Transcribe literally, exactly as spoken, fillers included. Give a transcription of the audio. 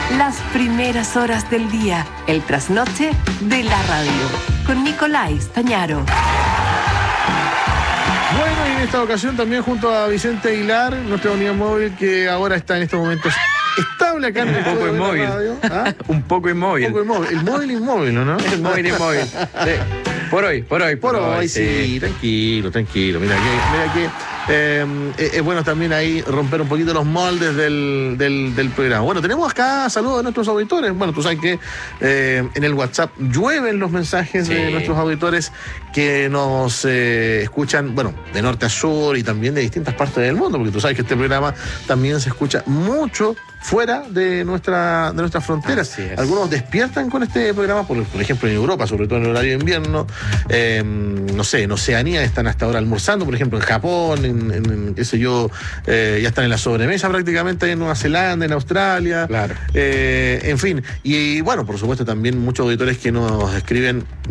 Las primeras horas del día, el trasnoche de la radio, con Nicolás Stañaro. Bueno, y en esta ocasión también junto a Vicente Aguilar, nuestra unidad móvil que ahora está en estos momentos estable acá en el Un poco inmóvil. ¿Ah? Un poco inmóvil. Un poco inmóvil. El móvil inmóvil, ¿no? El móvil inmóvil. Sí. Por hoy, por hoy. Por, por hoy, hoy sí. sí. Tranquilo, tranquilo. Mira que, mira que eh, es bueno también ahí romper un poquito los moldes del, del, del programa. Bueno, tenemos acá saludos de nuestros auditores. Bueno, tú sabes que eh, en el WhatsApp llueven los mensajes sí. de nuestros auditores que nos eh, escuchan, bueno, de norte a sur y también de distintas partes del mundo, porque tú sabes que este programa también se escucha mucho fuera de nuestra de nuestras fronteras. Algunos despiertan con este programa, por, por ejemplo en Europa, sobre todo en el horario de invierno, eh, no sé, en Oceanía están hasta ahora almorzando, por ejemplo en Japón, en, en qué sé yo, eh, ya están en la sobremesa prácticamente en Nueva Zelanda, en Australia, claro. eh, en fin, y, y bueno, por supuesto también muchos auditores que nos escriben